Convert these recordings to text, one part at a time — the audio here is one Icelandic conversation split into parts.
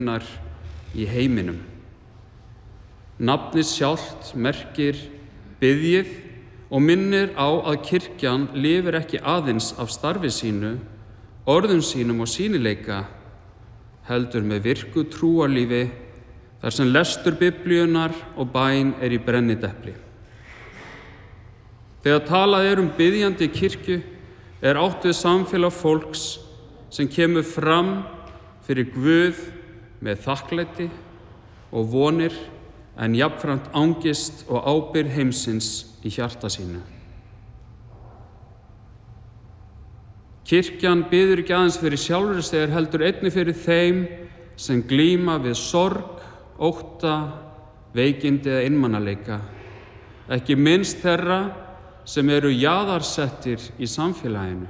í heiminum. Nafnið sjálft merkir biðjið og minnir á að kirkjan lifir ekki aðeins af starfi sínu, orðum sínum og sýnileika, heldur með virku trúarlífi þar sem lestur Biblíunnar og bæn í brennidepli. Þegar talað biðjandi kirkju átt við samfélag fólks sem kemur fram fyrir Guð með þakklæti og vonir en jafnframt angist og ábyrgð heimsins í hjarta sínu. Kirkjan biður ekki aðeins fyrir sjálfri sér heldur einnig fyrir þeim sem glíma við sorg, ótta, veikindi eða einmanaleika, ekki minnst þeirra sem jaðarsettir í samfélaginu.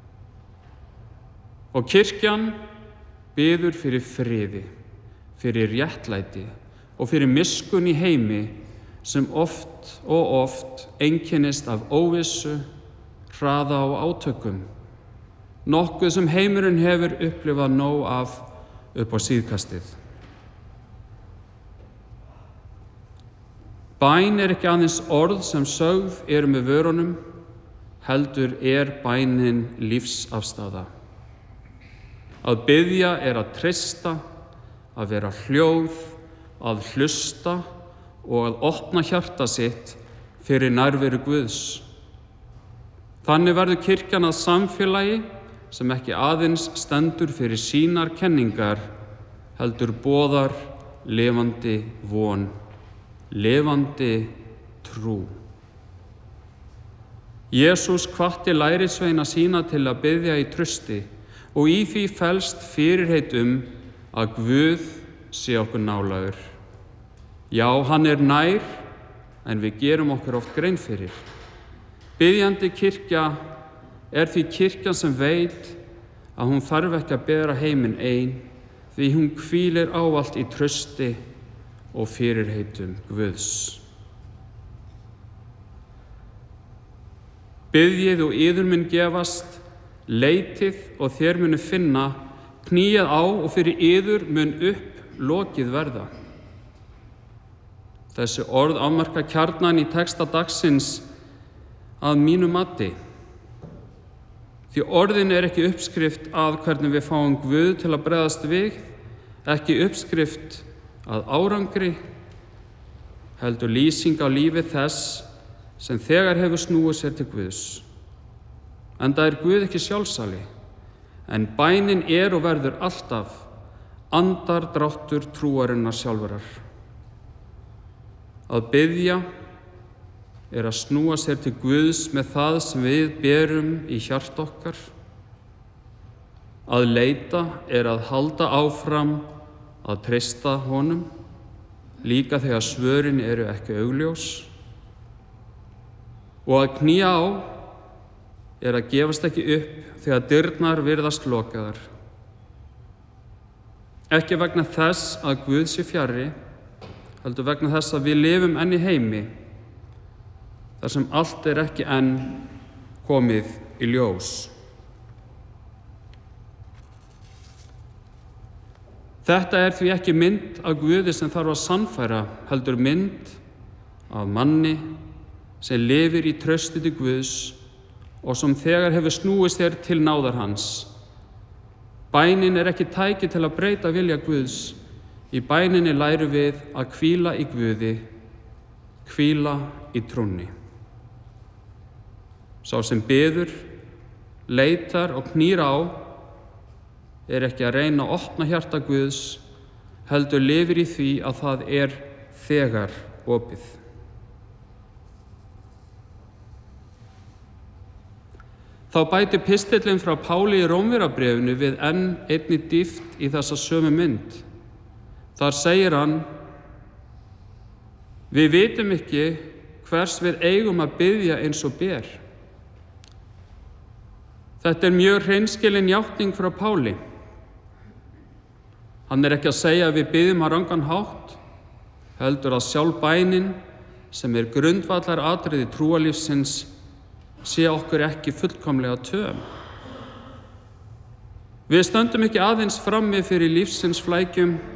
Og kirkjan biður fyrir friði, fyrir réttlæti og fyrir miskunn í heimi sem oft einkennist af óvissu, hraða og átökum, nokkuð sem heimurinn hefur upplifað nóg af upp á síðkastið. Bæn ekki aðeins orð sem sögð með vörunum, heldur bænin lífsafstaða. Að biðja að treysta, að vera hljóð, að hlusta og að opna hjarta sitt fyrir nærveru Guðs. Þannig verður kirkjan að samfélagi sem ekki aðeins stendur fyrir sínar kenningar, heldur boðar lifandi von, lifandi trú. Jesús hvatti lærisveina sína til að biðja í trausti og í því felst fyrirheit að Guð sé okkur nálægur. Já, hann nær, en við gerum okkur oft grein fyrir. Biðjandi kirkja því kirkjan sem veit að hún þarf ekki að bera heiminn ein, því hún hvílir ávallt í trausti og fyrirheitum Guðs. Biðjið og yður mun gefast, leitið og þér munu finna, knýjað á og fyrir yður mun lokið verða. Þessi orð afmarka kjarnann í texta dagsins að mínu mati. Því orðin ekki uppskrift að hvernig við fáum Guð til að bregðast við, ekki uppskrift að árangri, heldur lýsing á lífi þess sem þegar hefur snúið sér til Guðs. Enda Guð ekki sjálfsali, en bænin og verður alltaf andardráttur trúarinnar sjálfrar. Að biðja að snúa sér til Guðs með það sem við berum í hjarta okkar. Að leita að halda áfram að treysta honum, líka þegar svörin ekki augljós. Og að knýja á að gefast ekki upp þegar dyrnar virðast lokaðar. Ekki vegna þess að Guð sé fjarri, heldur vegna þess að við lifum enn í heimi, þar sem allt ekki enn komið í ljós. Þetta því ekki mynd af Guði sem þarf að sannfæra, heldur mynd af manni sem lifir í trausti til Guðs og sem þegar hefur snúið sér til náðar hans. Bænin ekki tæki til að breyta vilja Guðs. Í bæninni lærum við að hvíla í Guði, hvíla í trúnni. Sá sem biður, leitar og knýr á ekki að reyna að opna hjarta Guðs, heldur lifir í því að það þegar opið. Þá bætir pistillinn frá Páli í Rómverjabréfinu við enn einni dýpt í þessa sömu mynd. Þar segir hann: Við vitum ekki hvers við eigum að biðja eins og ber. Þetta mjög hreinskilin játning frá Páli. Hann ekki að segja að við biðjum á rangan hátt, heldur að sjálf bænin, sem grundvallaratriði trúarlífsins, sé okkur ekki fullkomlega töm. Við stöndum ekki aðeins frammi fyrir lífsins flækjum,